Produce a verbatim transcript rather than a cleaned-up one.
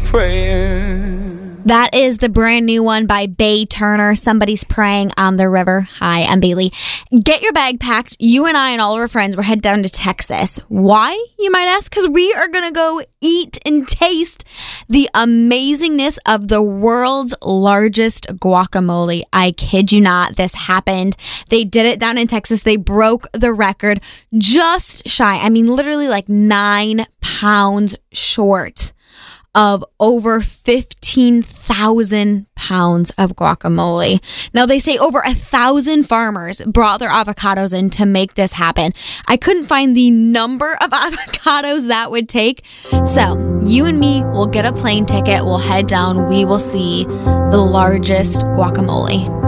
praying. That is the brand new one by Bay Turner, Somebody's Praying on the River. Hi, I'm Bailey. Get your bag packed. You and I and all of our friends, we're headed down to Texas. Why, you might ask? Because we are going to go eat and taste the amazingness of the world's largest guacamole. I kid you not, this happened. They did it down in Texas. They broke the record just shy. I mean, literally like nine pounds short of over fifteen thousand pounds of guacamole. Now, they say over a thousand farmers brought their avocados in to make this happen. I couldn't find the number of avocados that would take. So you and me will get a plane ticket. We'll head down. We will see the largest guacamole.